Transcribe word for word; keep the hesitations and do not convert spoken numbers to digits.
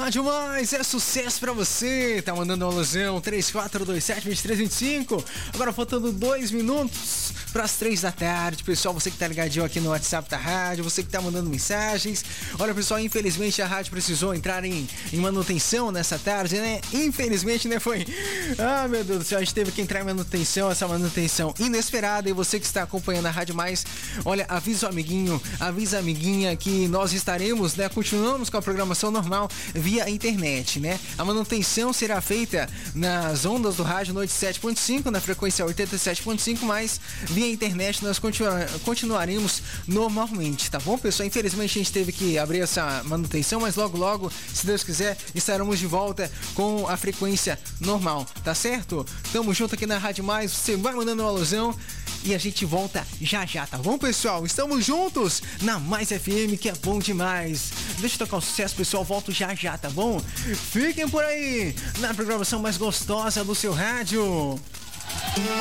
Rádio Mais é sucesso pra você. Tá mandando uma alusão três quatro dois sete, dois três dois cinco. Agora faltando dois minutos para as três da tarde. Pessoal, você que tá ligadinho aqui no WhatsApp da rádio, você que tá mandando mensagens. Olha, pessoal, infelizmente a rádio precisou entrar em, em manutenção nessa tarde, né? Infelizmente, né? Foi. Ah, meu Deus do céu, a gente teve que entrar em manutenção, essa manutenção inesperada. E você que está acompanhando a Rádio Mais, olha, avisa o amiguinho, avisa a amiguinha que nós estaremos, né? Continuamos com a programação normal via internet, né? A manutenção será feita nas ondas do rádio Noite sete ponto cinco, na frequência oitenta e sete ponto cinco, mas via internet nós continua, continuaremos normalmente, tá bom, pessoal? Infelizmente a gente teve que abrir essa manutenção, mas logo logo, se Deus quiser, estaremos de volta com a frequência normal, tá certo? Tamo junto aqui na Rádio Mais, você vai mandando uma alusão e a gente volta já já, tá bom, pessoal? Estamos juntos na Mais F M, que é bom demais. Deixa eu tocar o sucesso, pessoal, volto já já, tá bom? Fiquem por aí, na programação mais gostosa do seu rádio.